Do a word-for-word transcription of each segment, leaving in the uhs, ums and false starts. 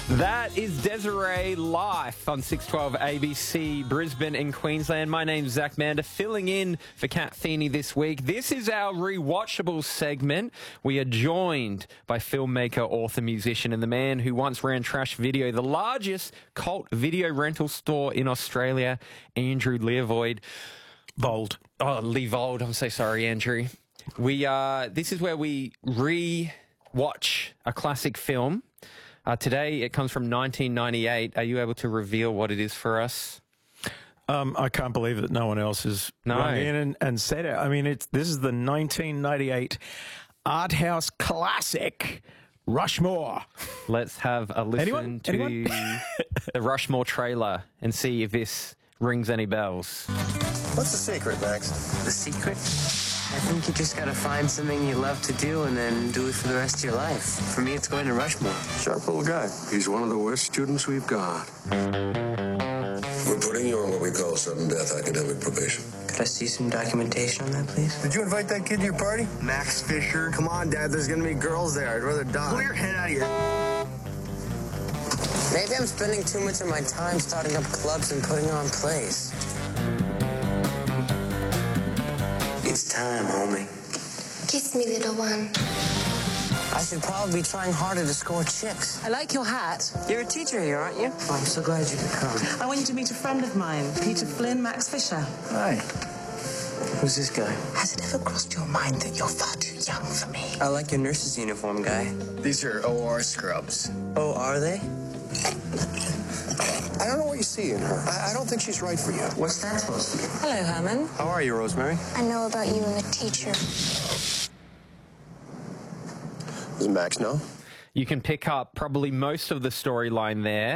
That is Desiree live on six twelve A B C, Brisbane and Queensland. My name's Zach Mander, filling in for Kat Feeney this week. This is our rewatchable segment. We are joined by filmmaker, author, musician, and the man who once ran Trash Video, the largest cult video rental store in Australia, Andrew Leavold. Vold. Oh, Leavold. I'm so sorry, Andrew. We uh, this is where we re-watch a classic film. Uh, today, it comes from nineteen ninety-eight. Are you able to reveal what it is for us? Um, I can't believe that no one else has No. rung in and, and said it. I mean, it's this is the nineteen ninety-eight art house classic, Rushmore. Let's have a listen Anyone? to Anyone? the Rushmore trailer and see if this rings any bells. What's the secret, Max? The secret? I think you just gotta find something you love to do and then do it for the rest of your life. For me, it's going to Rushmore. Sharp little guy. He's one of the worst students we've got. We're putting you on what we call sudden death academic probation. Could I see some documentation on that, please? Did you invite that kid to your party? Max Fisher. Come on, Dad. There's gonna be girls there. I'd rather die. Pull your head out of here. Maybe I'm spending too much of my time starting up clubs and putting on plays. It's time, homie. Kiss me, little one. I should probably be trying harder to score chicks. I like your hat. You're a teacher here, aren't you? Oh, I'm so glad you could come. I want you to meet a friend of mine, Peter Flynn, Max Fisher. Hi. Who's this guy? Has it ever crossed your mind that you're far too young for me? I like your nurse's uniform, guy. These are O R scrubs. Oh, are they? I don't know what you see in her. I, I don't think she's right for you. What's that supposed to be? Hello, Herman. How are you, Rosemary? I know about you and the teacher. Does Max know? You can pick up probably most of the storyline there.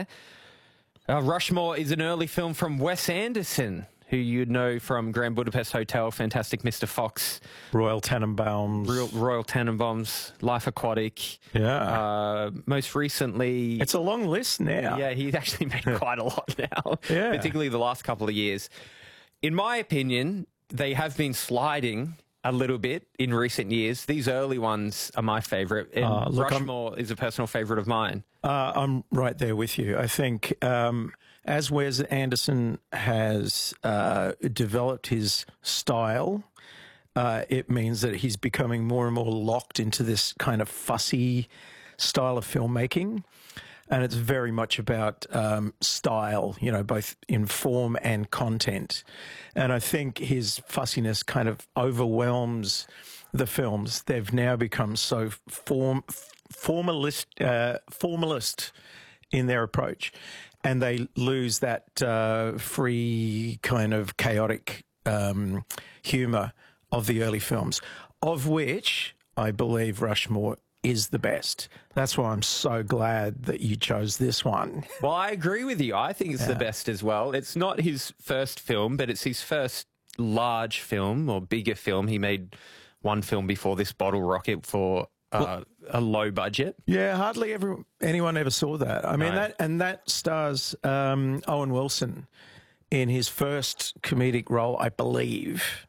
Uh, Rushmore is an early film from Wes Anderson, who you'd know from Grand Budapest Hotel, Fantastic Mister Fox, Royal Tenenbaums. Royal, Royal Tenenbaums, Life Aquatic. Yeah. Uh, most recently... It's a long list now. Yeah, he's actually made quite a lot now, Yeah. particularly the last couple of years. In my opinion, they have been sliding a little bit in recent years. These early ones are my favourite, and Uh, look, I'm- Rushmore is a personal favourite of mine. Uh, I'm right there with you. I think um, as Wes Anderson has uh, developed his style, uh, it means that he's becoming more and more locked into this kind of fussy style of filmmaking. And it's very much about um, style, you know, both in form and content. And I think his fussiness kind of overwhelms the films. They've now become so form formalist, uh, formalist in their approach, and they lose that uh, free kind of chaotic um, humour of the early films, of which I believe Rushmore is the best. That's why I'm so glad that you chose this one. Well, I agree with you. I think it's the Yeah. best as well. It's not his first film, but it's his first large film or bigger film. He made one film before this, Bottle Rocket, for uh, a low budget. Yeah, hardly ever anyone ever saw that. I mean, No. that and that stars um, Owen Wilson in his first comedic role, I believe.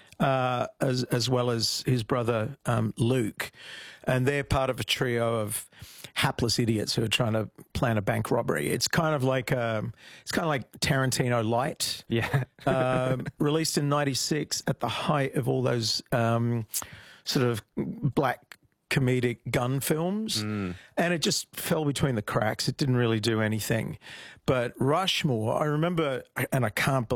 Uh, as as well as his brother um, Luke, and they're part of a trio of hapless idiots who are trying to plan a bank robbery. It's kind of like um, it's kind of like Tarantino light. Yeah. um, released in ninety-six at the height of all those um, sort of black comedic gun films, and it just fell between the cracks. It didn't really do anything. But Rushmore, I remember, and I can't believe